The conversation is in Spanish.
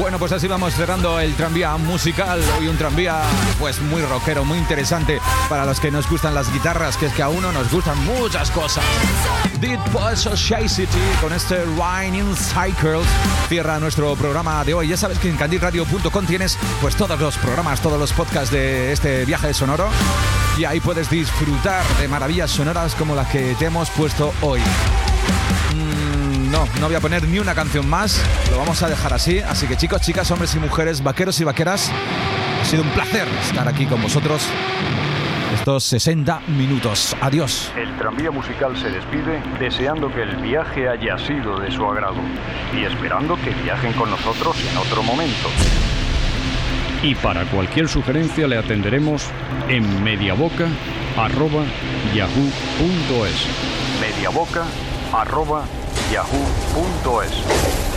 Bueno, pues así vamos cerrando el tranvía musical. Hoy un tranvía pues muy rockero, muy interesante para los que nos gustan las guitarras, que es que a uno nos gustan muchas cosas. Deep Society con este Raining Cycles cierra nuestro programa de hoy. Ya sabes que en candilradio.com tienes pues todos los programas, todos los podcasts de este viaje sonoro y ahí puedes disfrutar de maravillas sonoras como las que te hemos puesto hoy. No voy a poner ni una canción más, lo vamos a dejar así. Así que chicos, chicas, hombres y mujeres, vaqueros y vaqueras, ha sido un placer estar aquí con vosotros estos 60 minutos. Adiós. El tranvía musical se despide deseando que el viaje haya sido de su agrado y esperando que viajen con nosotros en otro momento. Y para cualquier sugerencia le atenderemos en mediaboca@yahoo.es. mediaboca@yahoo.es